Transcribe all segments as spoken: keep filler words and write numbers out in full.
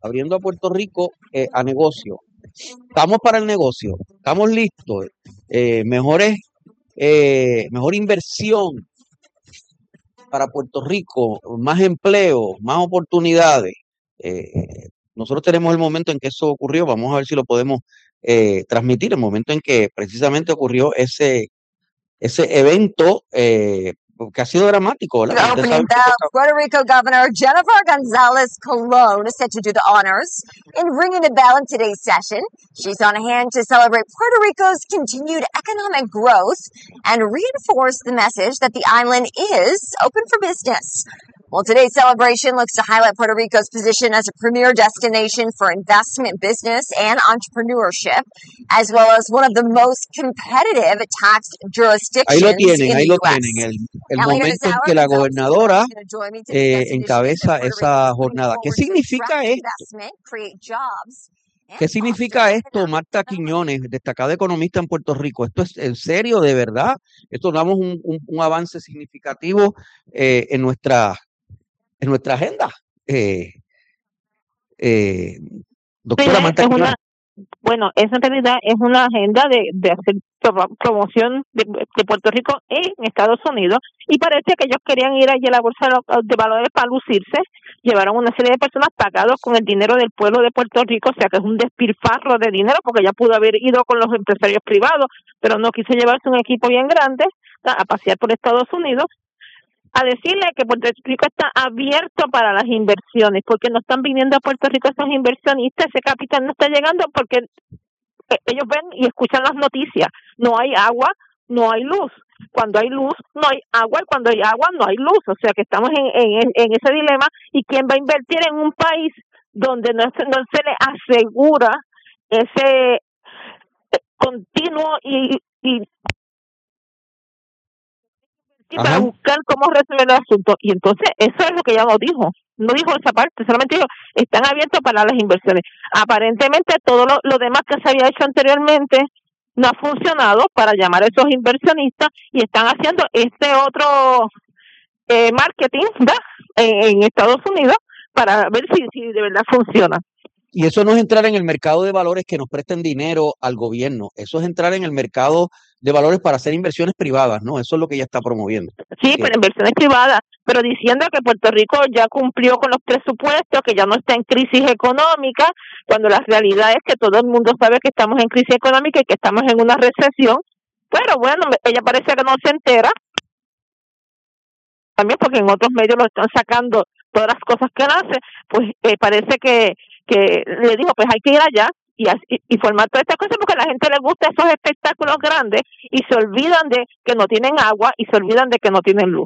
abriendo a Puerto Rico eh, a negocio. Estamos para el negocio, estamos listos, eh, mejores, eh, mejor inversión para Puerto Rico, más empleo, más oportunidades. Eh, nosotros tenemos el momento en que eso ocurrió, vamos a ver si lo podemos eh, transmitir, el momento en que precisamente ocurrió ese, ese evento eh, que ha sido dramático, ¿verdad? The opening bell, Puerto Rico Governor Jennifer Gonzalez Colon is set to do the honors in ringing the bell in today's session. She's on hand to celebrate Puerto Rico's continued economic growth and reinforce the message that the island is open for business. Well, today's celebration looks to highlight Puerto Rico's position as a premier destination for investment, business, and entrepreneurship, as well as one of the most competitive tax jurisdictions ahí lo tienen, in ahí the lo U S. tienen, el, el Now, later momento this en hour, que la Gonzalez gobernadora is going to join me to eh, discuss initiatives encabeza that Puerto Rico esa is putting jornada. ¿Qué forward to significa attract esto? investment, create jobs, ¿Qué and significa foster esto, economic Marta development. Quiñones, destacada economista en Puerto Rico? ¿Esto es en serio, de verdad? ¿Esto damos un, un, un avance significativo eh, en nuestra en nuestra agenda? Eh, eh, doctora Sí, Marta es Quiñones. una, bueno, esa en realidad es una agenda de, de hacer pro- promoción de, de Puerto Rico en Estados Unidos, y parece que ellos querían ir allí a la bolsa de lo- de valores para lucirse. Llevaron una serie de personas pagados con el dinero del pueblo de Puerto Rico, o sea que es un despilfarro de dinero, porque ya pudo haber ido con los empresarios privados, pero no quiso llevarse un equipo bien grande a a pasear por Estados Unidos, a decirle que Puerto Rico está abierto para las inversiones, porque no están viniendo a Puerto Rico esos inversionistas, ese capital no está llegando porque eh, ellos ven y escuchan las noticias, no hay agua, no hay luz, cuando hay luz no hay agua, y cuando hay agua no hay luz, o sea que estamos en, en, en ese dilema. ¿Y quién va a invertir en un país donde no se, no se le asegura ese eh, continuo y, y y para Ajá. buscar cómo resolver el asunto? Y entonces eso es lo que ella no dijo, no dijo esa parte, solamente dijo, están abiertos para las inversiones. Aparentemente todo lo, lo demás que se había hecho anteriormente no ha funcionado para llamar a esos inversionistas, y están haciendo este otro eh, marketing, ¿verdad?, en, en Estados Unidos, para ver si, si de verdad funciona. Y eso no es entrar en el mercado de valores que nos presten dinero al gobierno, eso es entrar en el mercado de valores para hacer inversiones privadas, ¿no? Eso es lo que ella está promoviendo. Sí, Que- pero inversiones privadas, pero diciendo que Puerto Rico ya cumplió con los presupuestos, que ya no está en crisis económica, cuando la realidad es que todo el mundo sabe que estamos en crisis económica y que estamos en una recesión. Pero bueno, me- ella parece que no se entera, también porque en otros medios lo están sacando todas las cosas que él hace, pues eh, parece que, que le dijo, pues hay que ir allá y, as- y, y formar todas estas cosas, porque a la gente le gusta esos espectáculos grandes y se olvidan de que no tienen agua y se olvidan de que no tienen luz.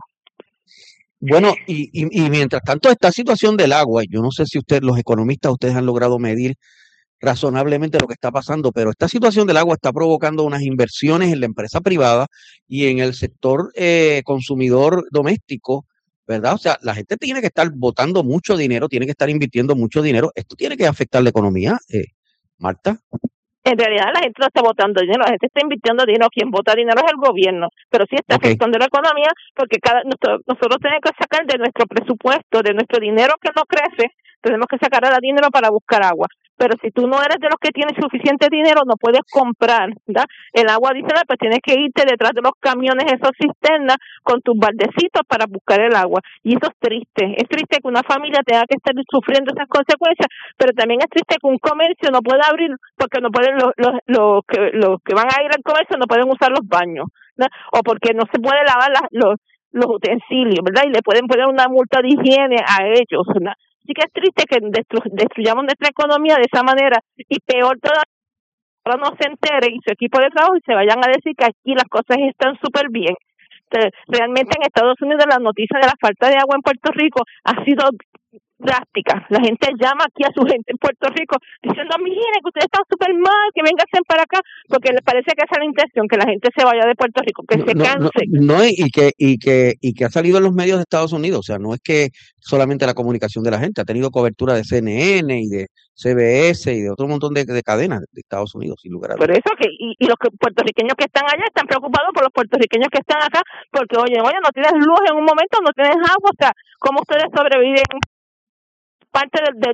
Bueno, y, y, y mientras tanto, esta situación del agua, yo no sé si ustedes, los economistas, ustedes han logrado medir razonablemente lo que está pasando, pero esta situación del agua está provocando unas inversiones en la empresa privada y en el sector eh, consumidor doméstico, ¿verdad? O sea, la gente tiene que estar botando mucho dinero, tiene que estar invirtiendo mucho dinero. Esto tiene que afectar la economía, eh, Marta. En realidad la gente no está votando dinero, la gente está invirtiendo dinero, quien vota dinero es el gobierno, pero sí está Ok. afectando la economía, porque cada nosotros, nosotros tenemos que sacar de nuestro presupuesto, de nuestro dinero que no crece, tenemos que sacar ahora dinero para buscar agua. Pero si tú no eres de los que tienen suficiente dinero, no puedes comprar, ¿verdad?, el agua adicional, pues tienes que irte detrás de los camiones, esos cisternas, con tus baldecitos para buscar el agua. Y eso es triste. Es triste que una familia tenga que estar sufriendo esas consecuencias, pero también es triste que un comercio no pueda abrir porque no pueden los, los, los, que, los que van a ir al comercio no pueden usar los baños, ¿verdad?, o porque no se puede lavar las, los, los utensilios, ¿verdad?, y le pueden poner una multa de higiene a ellos, ¿verdad? Así que es triste que destru- destruyamos nuestra economía de esa manera, y peor todavía, ahora no se entere y su equipo de trabajo y se vayan a decir que aquí las cosas están súper bien. Entonces, realmente en Estados Unidos la noticia de la falta de agua en Puerto Rico ha sido drástica. La gente llama aquí a su gente en Puerto Rico diciendo, miren que ustedes están súper mal, que vengan para acá, porque les parece que esa es la intención, que la gente se vaya de Puerto Rico, que No, se no, no, canse. no, y que, y que, y que ha salido en los medios de Estados Unidos, o sea, no es que solamente la comunicación de la gente, ha tenido cobertura de C N N y de C B S y de otro montón de, de cadenas de Estados Unidos, sin lugar a Por dudas. eso que, y, y los que, puertorriqueños que están allá están preocupados por los puertorriqueños que están acá, porque oye, oye, no tienes luz en un momento, no tienes agua, o sea, ¿cómo ustedes sobreviven? Parte del, del